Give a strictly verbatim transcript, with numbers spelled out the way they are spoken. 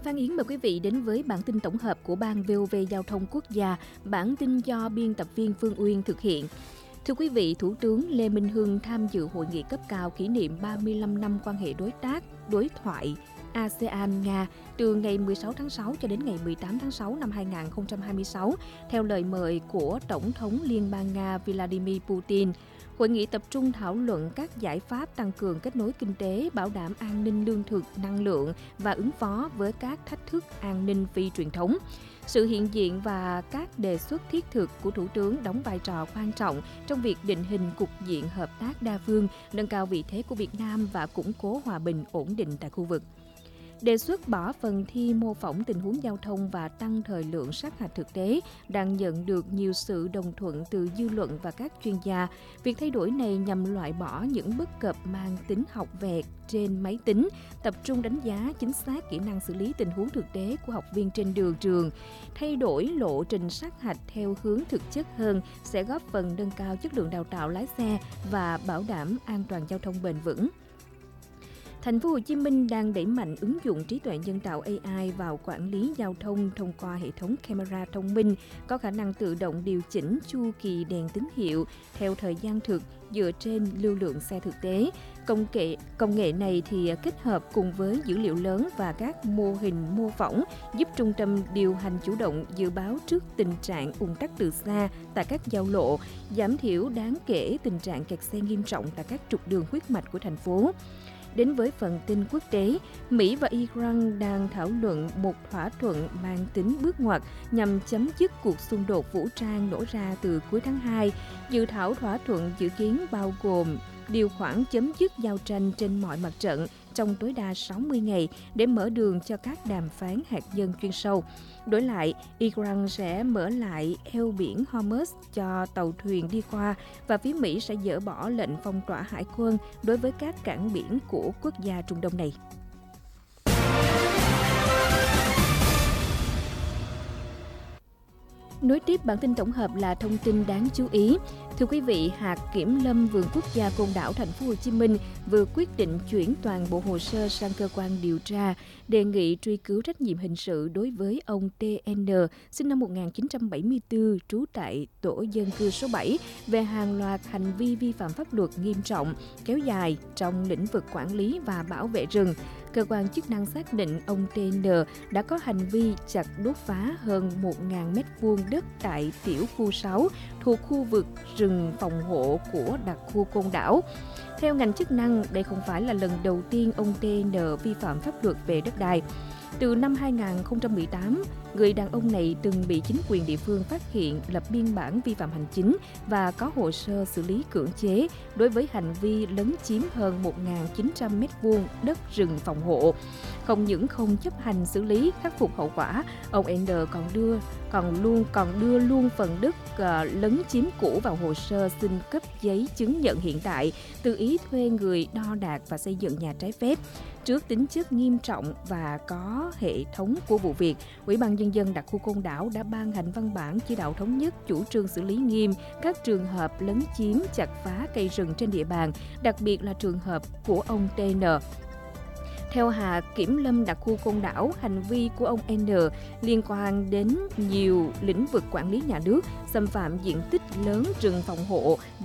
Phan Yến mời quý vị đến với bản tin tổng hợp của Ban vê o vê Giao thông Quốc gia, bản tin do biên tập viên Phương Uyên thực hiện. Thưa quý vị, Thủ tướng Lê Minh Hưng tham dự hội nghị cấp cao kỷ niệm ba mươi lăm năm quan hệ đối tác, đối thoại a sê an-Nga từ ngày mười sáu tháng sáu cho đến ngày mười tám tháng sáu năm hai nghìn không trăm hai mươi sáu, theo lời mời của Tổng thống Liên bang Nga Vladimir Putin. Hội nghị tập trung thảo luận các giải pháp tăng cường kết nối kinh tế, bảo đảm an ninh lương thực, năng lượng và ứng phó với các thách thức an ninh phi truyền thống. Sự hiện diện và các đề xuất thiết thực của Thủ tướng đóng vai trò quan trọng trong việc định hình cục diện hợp tác đa phương, nâng cao vị thế của Việt Nam và củng cố hòa bình ổn định tại khu vực. Đề xuất bỏ phần thi mô phỏng tình huống giao thông và tăng thời lượng sát hạch thực tế đang nhận được nhiều sự đồng thuận từ dư luận và các chuyên gia. Việc thay đổi này nhằm loại bỏ những bất cập mang tính học vẹt trên máy tính, tập trung đánh giá chính xác kỹ năng xử lý tình huống thực tế của học viên trên đường trường. Thay đổi lộ trình sát hạch theo hướng thực chất hơn sẽ góp phần nâng cao chất lượng đào tạo lái xe và bảo đảm an toàn giao thông bền vững. Thành phố Hồ Chí Minh đang đẩy mạnh ứng dụng trí tuệ nhân tạo a i vào quản lý giao thông thông qua hệ thống camera thông minh có khả năng tự động điều chỉnh chu kỳ đèn tín hiệu theo thời gian thực dựa trên lưu lượng xe thực tế. Công nghệ, công nghệ này thì kết hợp cùng với dữ liệu lớn và các mô hình mô phỏng giúp trung tâm điều hành chủ động dự báo trước tình trạng ùn tắc từ xa tại các giao lộ, giảm thiểu đáng kể tình trạng kẹt xe nghiêm trọng tại các trục đường huyết mạch của thành phố. Đến với phần tin quốc tế, Mỹ và Iran đang thảo luận một thỏa thuận mang tính bước ngoặt nhằm chấm dứt cuộc xung đột vũ trang nổ ra từ cuối tháng hai. Dự thảo thỏa thuận dự kiến bao gồm điều khoản chấm dứt giao tranh trên mọi mặt trận trong tối đa sáu mươi ngày để mở đường cho các đàm phán hạt nhân chuyên sâu. Đổi lại, Iran sẽ mở lại eo biển Hormuz cho tàu thuyền đi qua và phía Mỹ sẽ dỡ bỏ lệnh phong tỏa hải quân đối với các cảng biển của quốc gia Trung Đông này. Nối tiếp bản tin tổng hợp là thông tin đáng chú ý. Thưa quý vị, hạt kiểm lâm vườn quốc gia Côn Đảo Thành phố Hồ Chí Minh vừa quyết định chuyển toàn bộ hồ sơ sang cơ quan điều tra, đề nghị truy cứu trách nhiệm hình sự đối với ông tê en, sinh năm một nghìn chín trăm bảy mươi tư, trú tại tổ dân cư số bảy, về hàng loạt hành vi vi phạm pháp luật nghiêm trọng, kéo dài trong lĩnh vực quản lý và bảo vệ rừng. Cơ quan chức năng xác định ông tê en đã có hành vi chặt đốt phá hơn một nghìn mét vuông đất tại tiểu khu sáu thuộc khu vực rừng phòng hộ của đặc khu Côn Đảo. Theo ngành chức năng, đây không phải là lần đầu tiên ông tê en vi phạm pháp luật về đất đai. Từ năm hai nghìn không trăm mười tám, người đàn ông này từng bị chính quyền địa phương phát hiện lập biên bản vi phạm hành chính và có hồ sơ xử lý cưỡng chế đối với hành vi lấn chiếm hơn một nghìn chín trăm mét vuông đất rừng phòng hộ. Không những không chấp hành xử lý khắc phục hậu quả, ông N còn đưa còn luôn còn đưa luôn phần đất uh, lấn chiếm cũ vào hồ sơ xin cấp giấy chứng nhận hiện tại, tự ý thuê người đo đạc và xây dựng nhà trái phép. Trước tính chất nghiêm trọng và có hệ thống của vụ việc, Ủy ban Nhân dân đặc khu Côn Đảo đã ban hành văn bản chỉ đạo thống nhất chủ trương xử lý nghiêm các trường hợp lấn chiếm, chặt phá cây rừng trên địa bàn, đặc biệt là trường hợp của ông tê en. Theo hạt kiểm lâm đặc khu Côn Đảo, hành vi của ông N liên quan đến nhiều lĩnh vực quản lý nhà nước, xâm phạm diện tích lớn rừng phòng hộ